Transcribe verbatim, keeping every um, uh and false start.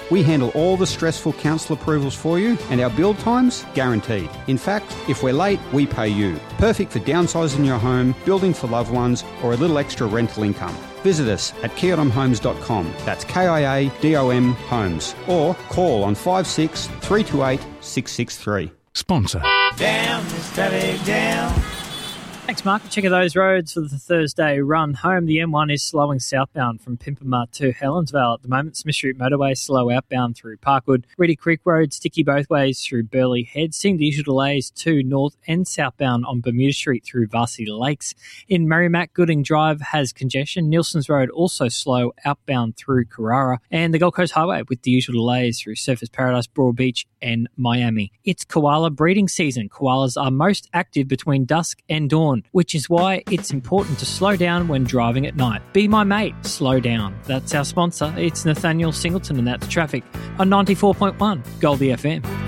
We handle all the stressful council approvals for you, and our build time's guaranteed. In fact, if we're late, we pay you. Perfect for downsizing your home, building for loved ones, or a little extra rental income. Visit us at kiadom homes dot com. That's K I A D O M Homes. Or call on five six three two eight six six three. Sponsor. Down, Mister down. Thanks, Mark. Check out those roads for the Thursday run home. The M one is slowing southbound from Pimpama to Helensvale at the moment. Smith Street Motorway slow outbound through Parkwood. Reedy Creek Road sticky both ways through Burleigh Head. Seeing the usual delays to north and southbound on Bermuda Street through Varsity Lakes. In Merrimack, Gooding Drive has congestion. Nielsen's Road also slow outbound through Carrara. And the Gold Coast Highway with the usual delays through Surfers Paradise, Broad Beach and Miami. It's koala breeding season. Koalas are most active between dusk and dawn, which is why it's important to slow down when driving at night. Be my mate, slow down. That's our sponsor. It's Nathaniel Singleton, and that's traffic on ninety-four point one Goldie F M.